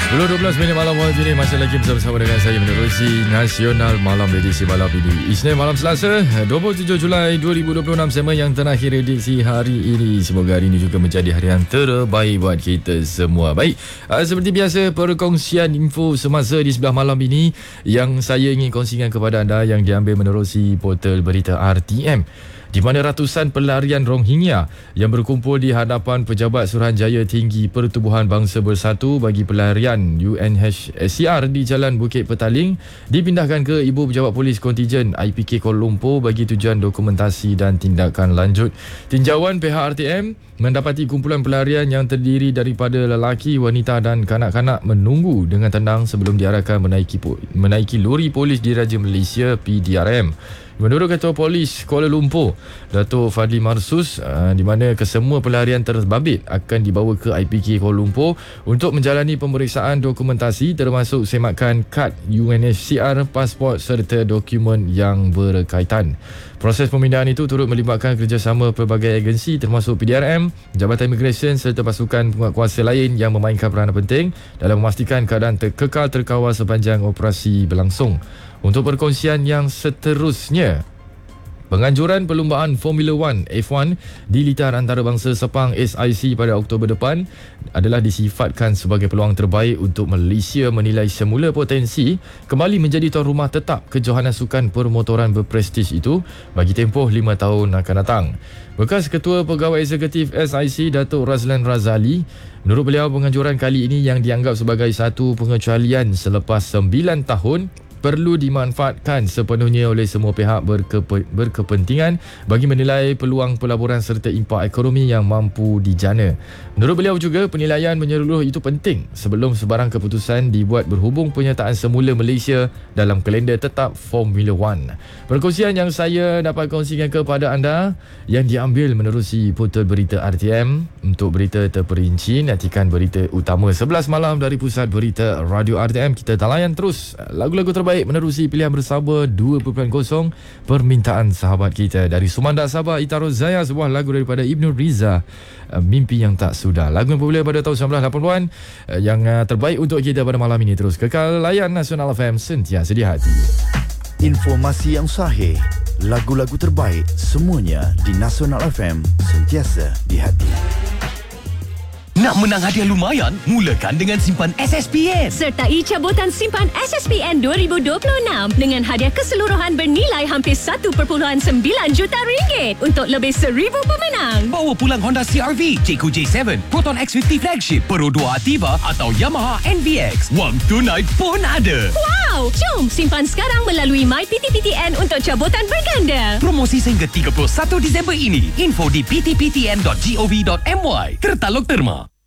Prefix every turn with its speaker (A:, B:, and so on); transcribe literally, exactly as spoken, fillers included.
A: sepuluh dua belas minit malam waktu ini masih lagi bersama-sama dengan saya menerusi Nasional Malam edisi malam ini. Isnin malam Selasa dua puluh tujuh Julai dua ribu dua puluh enam, segmen yang terakhir edisi hari ini. Semoga hari ini juga menjadi hari yang terbaik buat kita semua. Baik, seperti biasa perkongsian info semasa di sebelah malam ini yang saya ingin kongsikan kepada anda yang diambil menerusi portal berita R T M, di mana ratusan pelarian Rohingya yang berkumpul di hadapan Pejabat Suruhanjaya Tinggi Pertubuhan Bangsa Bersatu bagi pelarian U N H C R di Jalan Bukit Petaling dipindahkan ke Ibu Pejabat Polis Kontijen I P K Kuala Lumpur bagi tujuan dokumentasi dan tindakan lanjut. Tinjauan pihak R T M mendapati kumpulan pelarian yang terdiri daripada lelaki, wanita dan kanak-kanak menunggu dengan tenang sebelum diarahkan menaiki menaiki lori polis Diraja Malaysia P D R M. Menurut Ketua Polis Kuala Lumpur, Datuk Fadli Marsus, uh, di mana kesemua pelarian terbabit akan dibawa ke I P K Kuala Lumpur untuk menjalani pemeriksaan dokumentasi termasuk semakan kad U N H C R, pasport serta dokumen yang berkaitan. Proses pemindahan itu turut melibatkan kerjasama pelbagai agensi termasuk P D R M, Jabatan Imigresen serta pasukan penguatkuasa lain yang memainkan peranan penting dalam memastikan keadaan ter- kekal terkawal sepanjang operasi berlangsung. Untuk perkongsian yang seterusnya, penganjuran perlumbaan Formula One F one di Litar Antarabangsa Sepang S I C pada Oktober depan adalah disifatkan sebagai peluang terbaik untuk Malaysia menilai semula potensi kembali menjadi tuan rumah tetap kejohanan sukan permotoran berprestij itu bagi tempoh lima tahun akan datang. Bekas Ketua Pegawai Eksekutif S I C Datuk Razlan Razali, menurut beliau penganjuran kali ini yang dianggap sebagai satu pengecualian selepas sembilan tahun perlu dimanfaatkan sepenuhnya oleh semua pihak berkepe, berkepentingan bagi menilai peluang pelaburan serta impak ekonomi yang mampu dijana. Menurut beliau juga, penilaian menyeluruh itu penting sebelum sebarang keputusan dibuat berhubung penyertaan semula Malaysia dalam kalender tetap Formula One. Perkongsian yang saya dapat kongsikan kepada anda yang diambil menerusi portal berita R T M. Untuk berita terperinci, nantikan berita utama sebelas malam dari Pusat Berita Radio R T M. Kita talayan terus lagu-lagu terbaik baik menerusi pilihan bersama dua titik kosong permintaan sahabat kita dari Sumanda Sabah Itaro Zaya, sebuah lagu daripada Ibnu Riza, Mimpi Yang Tak Sudah. Lagu yang popular pada tahun sembilan belas lapan puluhan yang terbaik untuk kita pada malam ini. Terus kekal layan Nasional F M, sentiasa di hati.
B: Informasi yang sahih, lagu-lagu terbaik, semuanya di Nasional F M, sentiasa di hati.
C: Nak menang hadiah lumayan? Mulakan dengan simpan S S P N.
D: Sertai cabutan simpan S S P N dua ribu dua puluh enam dengan hadiah keseluruhan bernilai hampir satu perpuluhan sembilan juta ringgit untuk lebih seribu pemenang.
C: Bawa pulang Honda C R V, J Q J tujuh, Proton X lima puluh Flagship, Pro dua Ativa atau Yamaha N V X. Wang tunai pun ada.
D: Wow! Jom simpan sekarang melalui My P T P T N untuk cabutan berganda.
C: Promosi sehingga tiga puluh satu Disember ini. Info di p t p t n dot gov dot m y. Tertaluk terma.